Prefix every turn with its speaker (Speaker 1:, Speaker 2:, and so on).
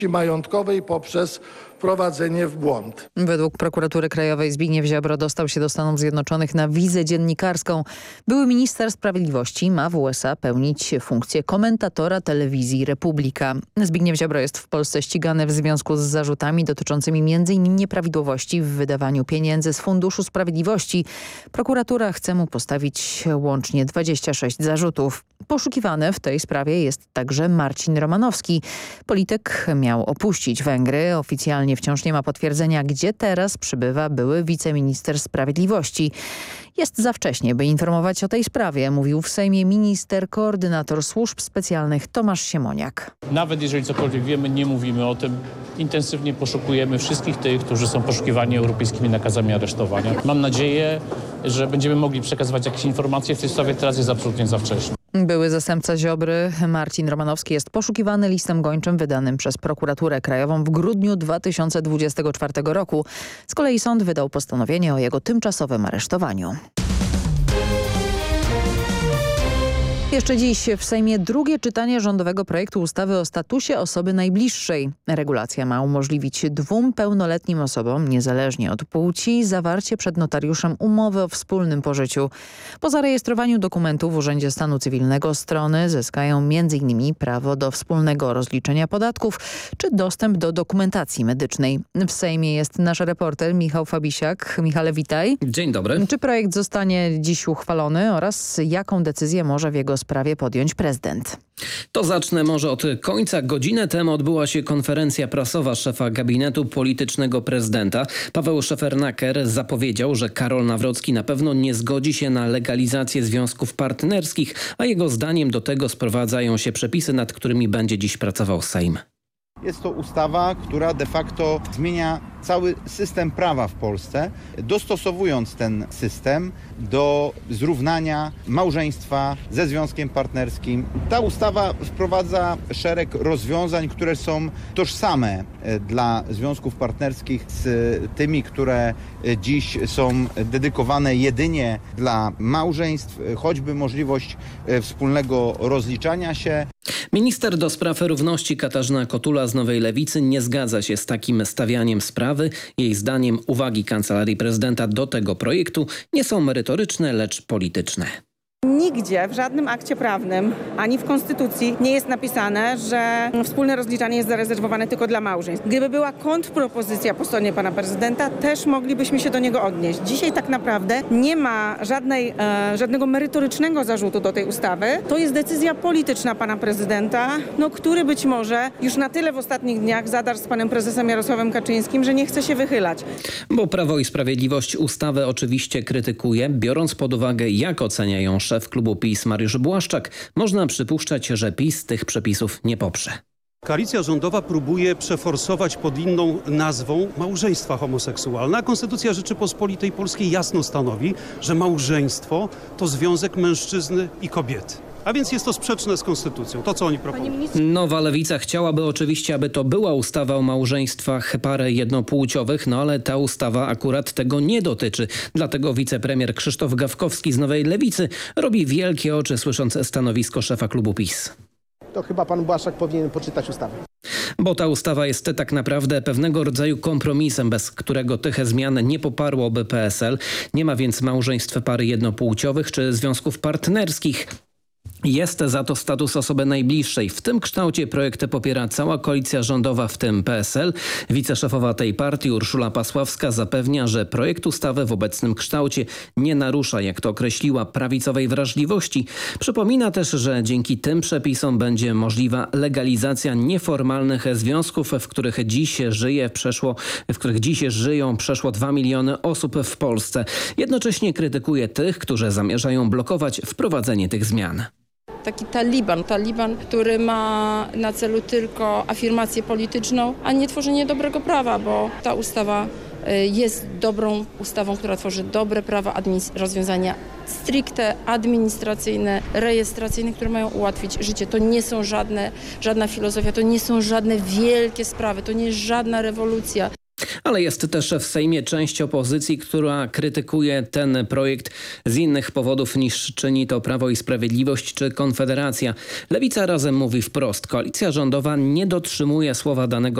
Speaker 1: majątkowej poprzez wprowadzenie w błąd.
Speaker 2: Według Prokuratury Krajowej Zbigniew Ziobro dostał się do Stanów Zjednoczonych na wizę dziennikarską. Były minister sprawiedliwości ma w USA pełnić funkcję komentatora telewizji Republika. Zbigniew Ziobro jest w Polsce ścigany w związku z zarzutami dotyczącymi m.in. nieprawidłowości w wydawaniu pieniędzy z Funduszu Sprawiedliwości. Prokuratura chce mu postawić łącznie 26 zarzutów. Poszukiwany w tej sprawie jest także Marcin Romanowski. Polityk miał opuścić Węgry. Oficjalnie wciąż nie ma potwierdzenia, gdzie teraz przebywa były wiceminister sprawiedliwości. Jest za wcześnie, by informować o tej sprawie, mówił w Sejmie minister koordynator służb specjalnych Tomasz Siemoniak.
Speaker 3: Nawet jeżeli cokolwiek wiemy, nie mówimy o tym. Intensywnie poszukujemy wszystkich tych, którzy są poszukiwani europejskimi nakazami aresztowania. Mam nadzieję, że będziemy mogli przekazywać jakieś informacje w tej sprawie. Teraz jest absolutnie za wcześnie.
Speaker 2: Były zastępca Ziobry Marcin Romanowski jest poszukiwany listem gończym wydanym przez Prokuraturę Krajową w grudniu 2024 roku. Z kolei sąd wydał postanowienie o jego tymczasowym aresztowaniu. Jeszcze dziś w Sejmie drugie czytanie rządowego projektu ustawy o statusie osoby najbliższej. Regulacja ma umożliwić 2 pełnoletnim osobom, niezależnie od płci, zawarcie przed notariuszem umowy o wspólnym pożyciu. Po zarejestrowaniu dokumentu w Urzędzie Stanu Cywilnego strony zyskają m.in. prawo do wspólnego rozliczenia podatków czy dostęp do dokumentacji medycznej. W Sejmie jest nasz reporter Michał Fabisiak. Michale, witaj.
Speaker 4: Dzień dobry.
Speaker 2: Czy projekt zostanie dziś uchwalony oraz jaką decyzję może w jego sprawie podjąć prezydent?
Speaker 4: To zacznę może od końca. Godzinę temu odbyła się konferencja prasowa szefa gabinetu politycznego prezydenta. Paweł Szefernaker zapowiedział, że Karol Nawrocki na pewno nie zgodzi się na legalizację związków partnerskich, a jego zdaniem do tego sprowadzają się przepisy, nad którymi będzie dziś pracował Sejm.
Speaker 5: Jest to ustawa, która de facto zmienia cały system prawa w Polsce, dostosowując ten system do zrównania małżeństwa ze związkiem partnerskim. Ta ustawa wprowadza szereg rozwiązań, które są tożsame dla związków partnerskich z tymi, które dziś są dedykowane jedynie dla małżeństw, choćby możliwość wspólnego rozliczania się.
Speaker 4: Minister do spraw równości Katarzyna Kotula z Nowej Lewicy nie zgadza się z takim stawianiem sprawy. Jej zdaniem uwagi Kancelarii Prezydenta do tego projektu nie są merytoryczne, lecz polityczne.
Speaker 6: Nigdzie w żadnym akcie prawnym, ani w Konstytucji nie jest napisane, że wspólne rozliczanie jest zarezerwowane tylko dla małżeństw. Gdyby była kontrpropozycja po stronie pana prezydenta, też moglibyśmy się do niego odnieść. Dzisiaj tak naprawdę nie ma żadnego merytorycznego zarzutu do tej ustawy. To jest decyzja polityczna pana prezydenta, który być może już na tyle w ostatnich dniach zadarł z panem prezesem Jarosławem Kaczyńskim, że nie chce się wychylać.
Speaker 4: Bo Prawo i Sprawiedliwość ustawę oczywiście krytykuje, biorąc pod uwagę, jak oceniają szef klubu PiS Mariusz Błaszczak, można przypuszczać, że PiS tych przepisów nie poprze.
Speaker 7: Koalicja rządowa próbuje przeforsować pod inną nazwą małżeństwa homoseksualne, a Konstytucja Rzeczypospolitej Polskiej jasno stanowi, że małżeństwo to związek mężczyzny i kobiety. A więc jest to sprzeczne z konstytucją, to co oni proponują.
Speaker 4: Nowa Lewica chciałaby oczywiście, aby to była ustawa o małżeństwach par jednopłciowych, ale ta ustawa akurat tego nie dotyczy. Dlatego wicepremier Krzysztof Gawkowski z Nowej Lewicy robi wielkie oczy, słysząc stanowisko szefa klubu PiS.
Speaker 8: To chyba pan Błaszczak powinien poczytać ustawę.
Speaker 4: Bo ta ustawa jest tak naprawdę pewnego rodzaju kompromisem, bez którego tych zmian nie poparłoby PSL. Nie ma więc małżeństw par jednopłciowych czy związków partnerskich. Jest za to status osoby najbliższej. W tym kształcie projekt popiera cała koalicja rządowa, w tym PSL. Wiceszefowa tej partii Urszula Pasławska zapewnia, że projekt ustawy w obecnym kształcie nie narusza, jak to określiła, prawicowej wrażliwości. Przypomina też, że dzięki tym przepisom będzie możliwa legalizacja nieformalnych związków, w których dziś żyją przeszło 2 miliony osób w Polsce. Jednocześnie krytykuje tych, którzy zamierzają blokować wprowadzenie tych zmian.
Speaker 9: Taki taliban, który ma na celu tylko afirmację polityczną, a nie tworzenie dobrego prawa, bo ta ustawa jest dobrą ustawą, która tworzy dobre prawa, rozwiązania stricte administracyjne, rejestracyjne, które mają ułatwić życie. To nie są żadna filozofia, to nie są żadne wielkie sprawy, to nie jest żadna rewolucja.
Speaker 4: Ale jest też w Sejmie część opozycji, która krytykuje ten projekt z innych powodów niż czyni to Prawo i Sprawiedliwość czy Konfederacja. Lewica Razem mówi wprost: koalicja rządowa nie dotrzymuje słowa danego